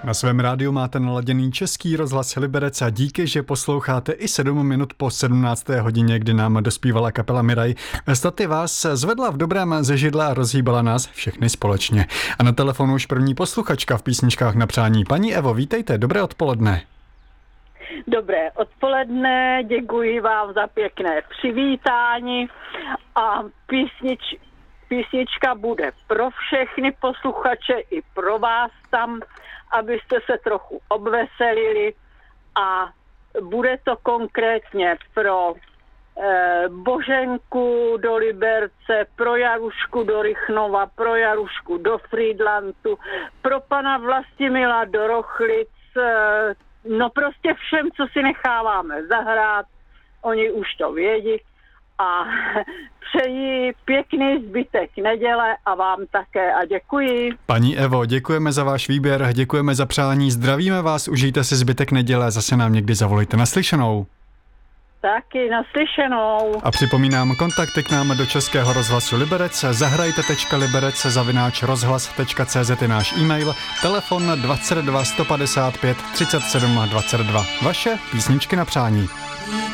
Na svém rádiu máte naladěný Český rozhlas Liberec a díky, že posloucháte i 7 minut po 17. hodině, kdy nám dospívala kapela Miraj. Staty vás zvedla v dobrém ze židla a rozhýbala nás všechny společně. A na telefonu už první posluchačka v písničkách na přání. Paní Evo, vítejte, dobré odpoledne. Dobré odpoledne, děkuji vám za pěkné přivítání a písnička bude pro všechny posluchače i pro vás tam, abyste se trochu obveselili, a bude to konkrétně pro Boženku do Liberce, pro Jarušku do Rychnova, pro Jarušku do Frýdlantu, pro pana Vlastimila do Rochlic, no prostě všem, co si necháváme zahrát, oni už to vědí, a přeji pěkný zbytek neděle a vám také a děkuji. Paní Evo, děkujeme za váš výběr, děkujeme za přání, zdravíme vás, užijte si zbytek neděle, zase nám někdy zavolejte. Naslyšenou. Taky naslyšenou. A připomínám kontakty k nám do Českého rozhlasu Liberec, zahrajte.liberec@rozhlas.cz je náš e-mail, telefon 22 155 37 22. Vaše písničky na přání.